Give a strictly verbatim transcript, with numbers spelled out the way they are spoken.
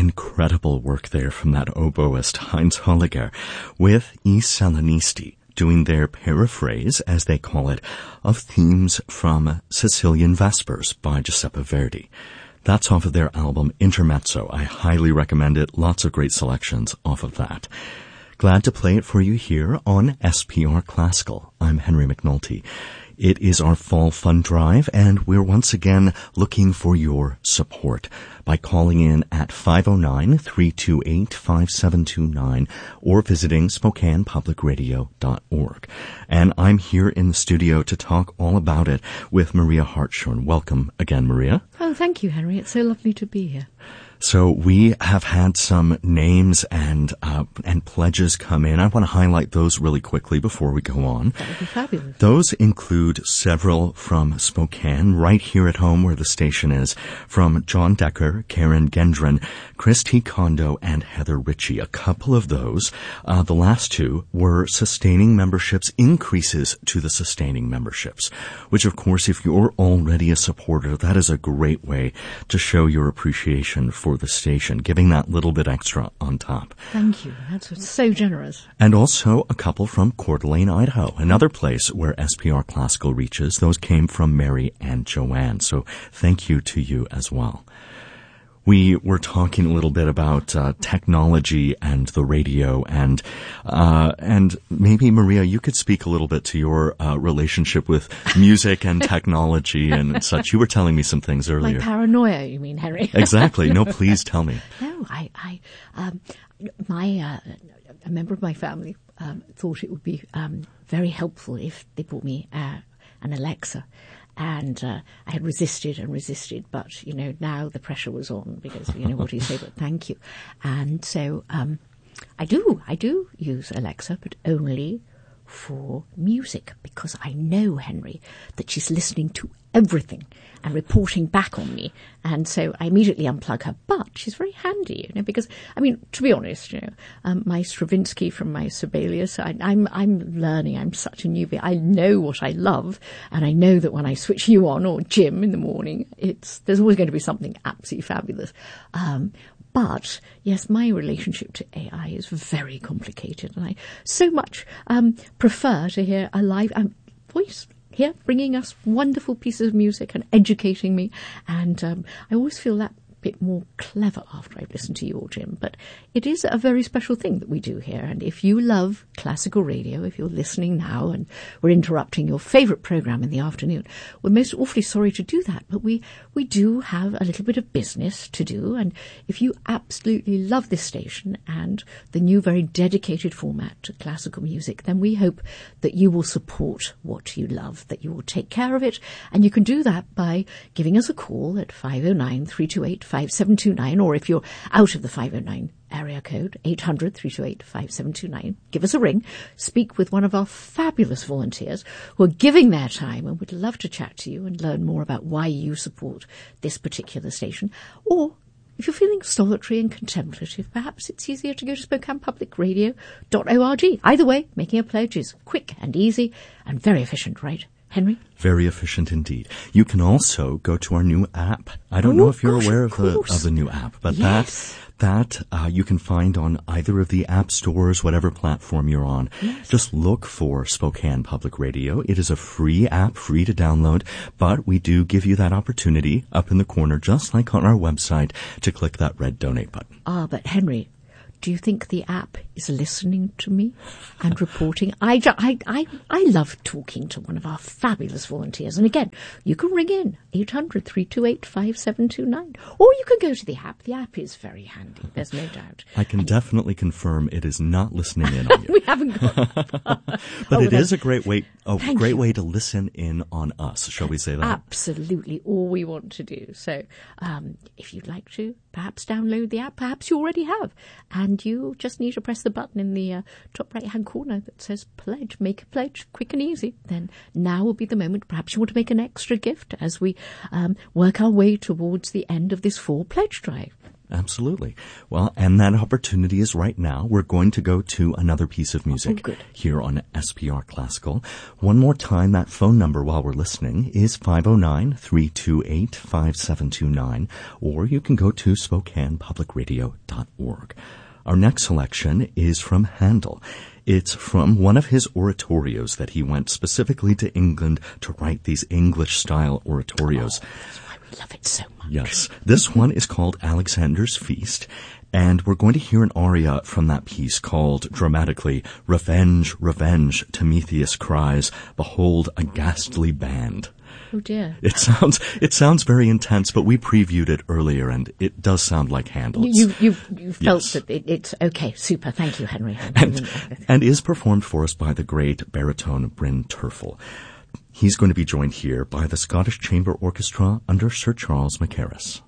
incredible work there from that oboist Heinz Holliger with I Salinisti, doing their paraphrase, as they call it, of themes from Sicilian Vespers by Giuseppe Verdi. That's off of their album Intermezzo. I highly recommend it. Lots of great selections off of that. Glad to play it for you here on S P R Classical. I'm Henry McNulty. It is our Fall Fund Drive, and we're once again looking for your support by calling in at five oh nine, three two eight, five seven two nine or visiting Spokane Public Radio dot org. And I'm here in the studio to talk all about it with Maria Hartshorn. Welcome again, Maria. Oh, thank you, Henry. It's so lovely to be here. So we have had some names and uh, and pledges come in. I want to highlight those really quickly before we go on. That would be fabulous. Those include several from Spokane, right here at home where the station is, from John Decker, Karen Gendron, Christy Kondo, and Heather Ritchie. A couple of those, uh, the last two, were sustaining memberships, increases to the sustaining memberships, which, of course, if you're already a supporter, that is a great way to show your appreciation for for the station, giving that little bit extra on top. Thank you. That's so generous. And also a couple from Coeur d'Alene, Idaho, another place where S P R Classical reaches. Those came from Mary and Joanne. So thank you to you as well. We were talking a little bit about uh, technology and the radio, and uh, and maybe, Maria, you could speak a little bit to your uh, relationship with music and technology and such. You were telling me some things earlier. My paranoia, you mean, Henry? Exactly. No, please tell me. No, I, I, um, my, uh, a member of my family um, thought it would be um, very helpful if they bought me uh, an Alexa. And uh, I had resisted and resisted, but, you know, now the pressure was on because, you know, what do you say, but thank you. And so um, I do, I do use Alexa, but only for music, because I know, Henry, that she's listening to everything and reporting back on me. And so I immediately unplug her. But she's very handy, you know, because, I mean, to be honest, you know, um, my Stravinsky from my Sibelius, I, I'm, I'm learning. I'm such a newbie. I know what I love. And I know that when I switch you on, or Jim in the morning, it's, there's always going to be something absolutely fabulous. Um, But, yes, my relationship to A I is very complicated, and I so much um, prefer to hear a live um, voice here bringing us wonderful pieces of music and educating me. And um, I always feel that bit more clever after I've listened to you all, Jim. But it is a very special thing that we do here. And if you love classical radio, if you're listening now and we're interrupting your favourite programme in the afternoon, we're most awfully sorry to do that. But we, we do have a little bit of business to do. And if you absolutely love this station and the new very dedicated format to classical music, then we hope that you will support what you love, that you will take care of it. And you can do that by giving us a call at five oh nine, three two eight, five seven two nine, or if you're out of the five oh nine area code, eight hundred, three two eight, five seven two nine. Give us a ring, speak with one of our fabulous volunteers who are giving their time and would love to chat to you and learn more about why you support this particular station. Or if you're feeling solitary and contemplative, perhaps it's easier to go to Spokane Public Radio dot org. Either way, making a pledge is quick and easy and very efficient, right, Henry? Very efficient indeed. You can also go to our new app. I don't oh, know if you're gosh, aware of, of the of the new app, but yes. that that uh, you can find on either of the app stores, whatever platform you're on. Yes. Just look for Spokane Public Radio. It is a free app, free to download, but we do give you that opportunity up in the corner, just like on our website, to click that red donate button. Ah, but Henry, do you think the app is listening to me and reporting? I, I, I, I love talking to one of our fabulous volunteers. And again, you can ring in eight hundred, three two eight, five seven two nine. Or you can go to the app. The app is very handy. There's no doubt. I can and definitely confirm it is not listening in on you. We haven't got But oh, it is a great way, a Thank great you. way to listen in on us. Shall we say that? Absolutely all we want to do. So um, if you'd like to, perhaps download the app. Perhaps you already have. And you just need to press the button in the uh, top right-hand corner that says pledge. Make a pledge, quick and easy. Then now will be the moment. Perhaps you want to make an extra gift as we um, work our way towards the end of this fall pledge drive. Absolutely. Well, and that opportunity is right now. We're going to go to another piece of music oh, good. here on S P R Classical. One more time, that phone number while we're listening is five oh nine, three two eight, five seven two nine, or you can go to Spokane Public Radio dot org. Our next selection is from Handel. It's from one of his oratorios that he went specifically to England to write these English-style oratorios. Oh, that's why we love it so much. Yes. This one is called Alexander's Feast, and we're going to hear an aria from that piece called, dramatically, Revenge, Revenge, Timotheus cries, Behold a ghastly band. Oh dear. It sounds it sounds very intense, but we previewed it earlier, and it does sound like Handel. You you, you felt yes. that it, it's okay. Super. Thank you, Henry. And, and is performed for us by the great baritone Bryn Terfel. He's going to be joined here by the Scottish Chamber Orchestra under Sir Charles Mackerras.